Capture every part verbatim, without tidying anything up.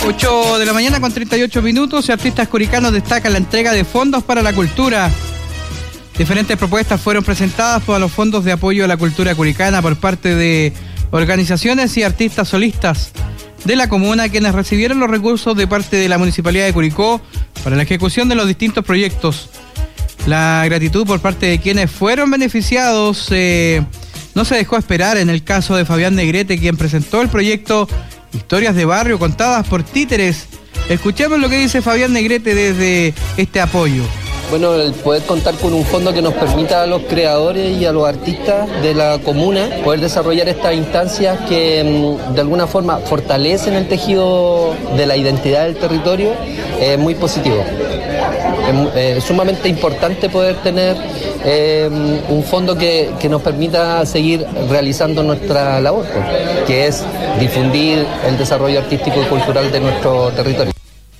ocho de la mañana con treinta y ocho minutos y artistas curicanos destacan la entrega de fondos para la cultura. Diferentes propuestas fueron presentadas para los fondos de apoyo a la cultura curicana por parte de organizaciones y artistas solistas de la comuna, quienes recibieron los recursos de parte de la Municipalidad de Curicó para la ejecución de los distintos proyectos. La gratitud por parte de quienes fueron beneficiados eh, no se dejó esperar en el caso de Fabián Negrete, quien presentó el proyecto Historias de Barrio contadas por títeres. Escuchemos lo que dice Fabián Negrete desde este apoyo. Bueno, el poder contar con un fondo que nos permita a los creadores y a los artistas de la comuna poder desarrollar estas instancias que de alguna forma fortalecen el tejido de la identidad del territorio es muy positivo. Es, es sumamente importante poder tener eh, un fondo que, que nos permita seguir realizando nuestra labor, que es difundir el desarrollo artístico y cultural de nuestro territorio.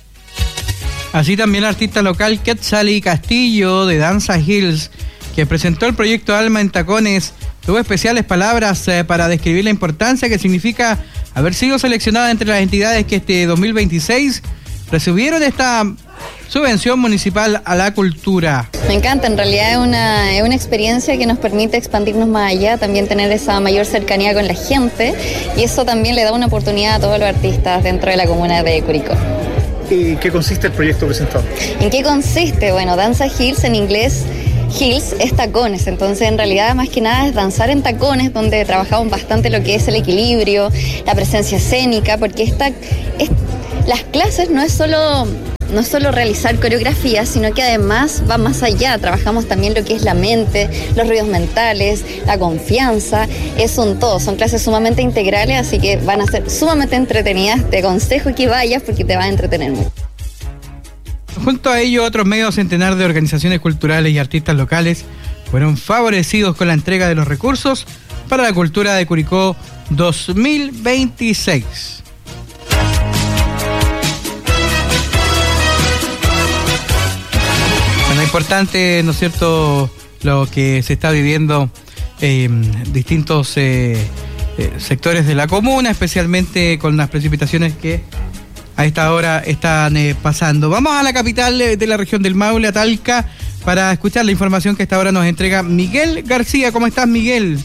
Así también el artista local Quetzali Castillo de Danza Hills, que presentó el proyecto Alma en Tacones, tuvo especiales palabras eh, para describir la importancia que significa haber sido seleccionada entre las entidades que este dos mil veintiséis recibieron esta subvención municipal a la cultura. Me encanta, en realidad es una, es una experiencia que nos permite expandirnos más allá, también tener esa mayor cercanía con la gente, y eso también le da una oportunidad a todos los artistas dentro de la comuna de Curicó. ¿Y qué consiste el proyecto presentado? ¿En qué consiste? Bueno, Danza Hills en inglés, Hills es tacones, entonces en realidad más que nada es danzar en tacones, donde trabajamos bastante lo que es el equilibrio, la presencia escénica, porque esta, es, las clases no es solo... no solo realizar coreografías, sino que además va más allá. Trabajamos también lo que es la mente, los ruidos mentales, la confianza. Es un todo, son clases sumamente integrales, así que van a ser sumamente entretenidas. Te aconsejo que vayas porque te va a entretener mucho. Junto a ello, otros medio centenar de organizaciones culturales y artistas locales fueron favorecidos con la entrega de los recursos para la cultura de Curicó dos mil veintiséis. Importante, ¿no es cierto?, lo que se está viviendo en eh, distintos eh, eh, sectores de la comuna, especialmente con las precipitaciones que a esta hora están eh, pasando. Vamos a la capital de la región del Maule, a Talca, para escuchar la información que a esta hora nos entrega Miguel García. ¿Cómo estás, Miguel?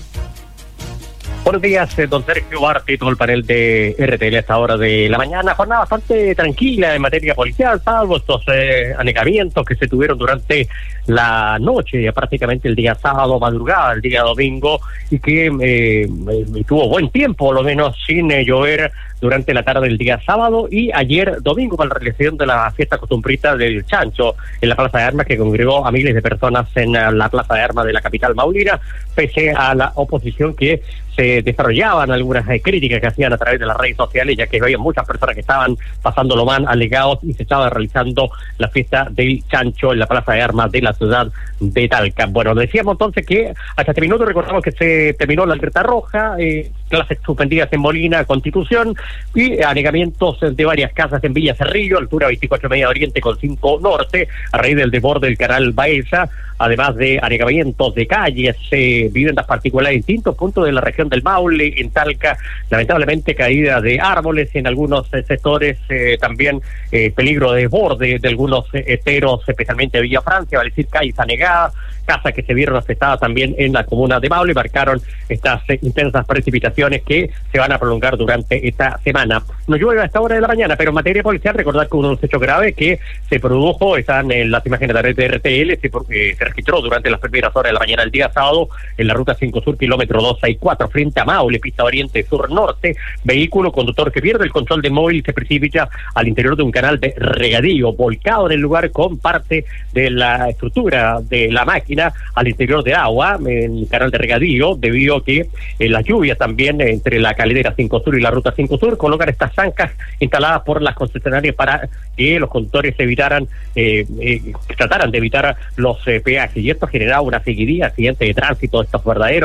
Buenos días, don Sergio Barte y todo el panel de R T L a esta hora de la mañana. Jornada bastante tranquila en materia policial, salvo estos eh, anegamientos que se tuvieron durante la noche, prácticamente el día sábado, madrugada, el día domingo, y que eh, eh, tuvo buen tiempo, por lo menos sin eh, llover durante la tarde del día sábado y ayer domingo para la realización de la fiesta costumbrista del Chancho en la Plaza de Armas, que congregó a miles de personas en la Plaza de Armas de la capital maulina, pese a la oposición que se desarrollaban algunas eh, críticas que hacían a través de las redes sociales, ya que había muchas personas que estaban pasándolo mal, alegados, y se estaba realizando la fiesta del Chancho en la Plaza de Armas de la ciudad de Talca. Bueno, decíamos entonces que hasta este minuto recordamos que se terminó la alerta roja, eh, clases suspendidas en Molina, Constitución, y anegamientos de varias casas en Villa Cerrillo, altura veinticuatro Media Oriente con cinco Norte, a raíz del desborde del canal Baeza, además de anegamientos de calles, eh, viviendas particulares en distintos puntos de la región del Maule, en Talca, lamentablemente caída de árboles en algunos eh, sectores, eh, también eh, peligro de desborde de algunos eh, esteros, especialmente Villa Francia, vale decir calles anegadas, casas que se vieron afectadas también en la comuna de Maule, marcaron estas eh, intensas precipitaciones que se van a prolongar durante esta semana. No llueve a esta hora de la mañana, pero en materia policial recordar que uno de los hechos graves que se produjo, están en las imágenes de la red de R T L, se, eh, se registró durante las primeras horas de la mañana del día sábado en la ruta cinco Sur, kilómetro doscientos sesenta y cuatro, frente a Maule, pista oriente sur-norte, vehículo conductor que pierde el control de móvil se precipita al interior de un canal de regadío, volcado en el lugar con parte de la estructura de la máquina al interior de agua, en el canal de regadío, debido a que eh, las lluvias también eh, entre la calidera cinco Sur y la ruta cinco Sur colocan estas zancas instaladas por las concesionarias para que los conductores evitaran, eh, eh, trataran de evitar los eh, peajes, y esto generaba una seguidilla, accidentes de tránsito, estos verdaderos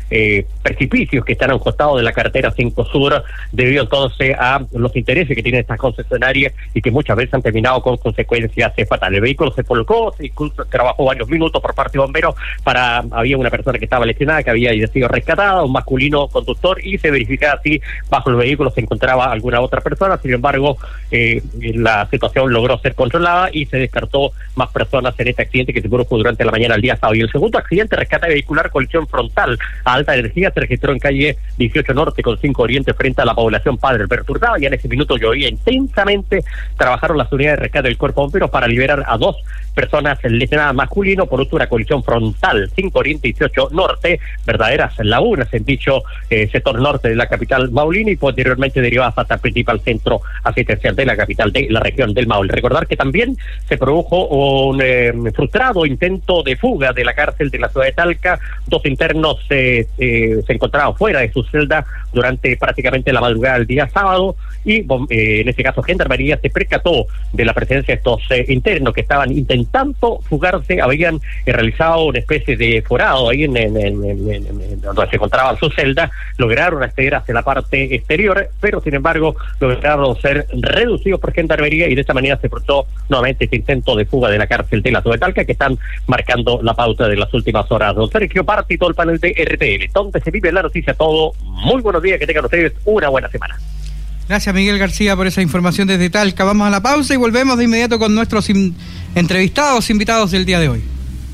eh, precipicios que están a un costado de la carretera cinco Sur, debido entonces a los intereses que tienen estas concesionarias y que muchas veces han terminado con consecuencias fatales. El vehículo se volcó, se incluso trabajó varios minutos por parte de bomberos para, había una persona que estaba lesionada, que había sido rescatada, un masculino conductor, y se verificaba si bajo el vehículo se encontraba alguna otra persona. Sin embargo, eh, la situación logró ser controlada y se descartó más personas en este accidente que se produjo durante la mañana del día sábado. Y el segundo accidente, rescate vehicular, colisión frontal a alta energía, se registró en calle dieciocho Norte con cinco Oriente frente a la población Padre Alberto Hurtado, y en ese minuto llovía intensamente. Trabajaron las unidades de rescate del Cuerpo de Bomberos para liberar a dos personas lesionadas, masculino, por una colisión frontal, cinco Oriente dieciocho Norte, verdaderas lagunas en dicho eh, sector norte de la capital maulina, y posteriormente derivadas hasta el principal centro asistencial de la capital de la región del Maule. Recordar que también se produjo un eh, frustrado intento de fuga de la cárcel de la ciudad de Talca. Dos internos eh, eh, se encontraban fuera de su celda durante prácticamente la madrugada del día sábado, y eh, en este caso Gendarmería se percató de la presencia de estos eh, internos que estaban intentando fugarse. Habían eh, realizado una especie de forado ahí en, en, en, en, en donde se encontraba su celda, lograron acceder hacia la parte exterior, pero sin embargo lograron ser reducidos por Gendarmería, y de esta manera se produjo nuevamente este intento de fuga de la cárcel de la ciudad de Talca, que están marcando la pauta de las últimas horas. Don Sergio Parti y todo el panel de R T L, donde se vive la noticia todo. Muy buenos días, que tengan ustedes una buena semana. Gracias, Miguel García, por esa información desde Talca. Vamos a la pausa y volvemos de inmediato con nuestros in- entrevistados, invitados del día de hoy.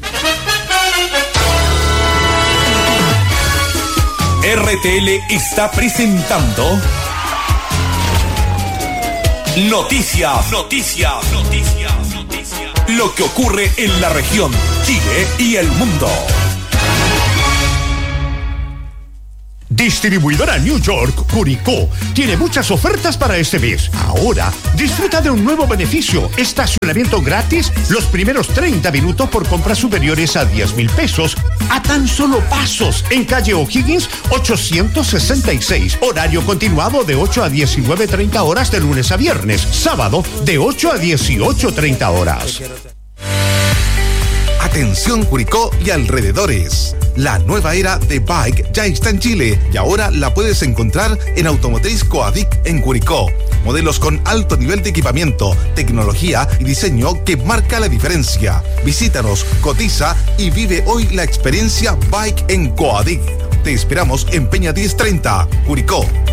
R T L está presentando Noticias, Noticias, Noticias, Noticias. Lo que ocurre en la región, Chile y el mundo. Distribuidora New York Curicó tiene muchas ofertas para este mes. Ahora, disfruta de un nuevo beneficio: estacionamiento gratis los primeros treinta minutos por compras superiores a diez mil pesos, a tan solo pasos, en calle O'Higgins ochocientos sesenta y seis. Horario continuado de ocho a diecinueve treinta horas de lunes a viernes. Sábado de ocho a dieciocho treinta horas. Atención Curicó y alrededores. La nueva era de Bike ya está en Chile y ahora la puedes encontrar en Automotriz Coadic en Curicó. Modelos con alto nivel de equipamiento, tecnología y diseño que marca la diferencia. Visítanos, cotiza y vive hoy la experiencia Bike en Coadic. Te esperamos en Peña diez treinta, Curicó.